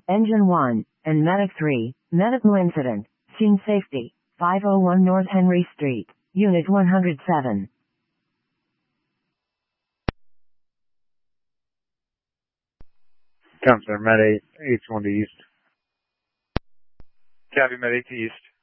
Engine 1, and Medic 3, medical incident, scene safety, 501 North Henry Street, Unit 107. Counselor, Med 8, H1 to East. Copy, Med 8 to East.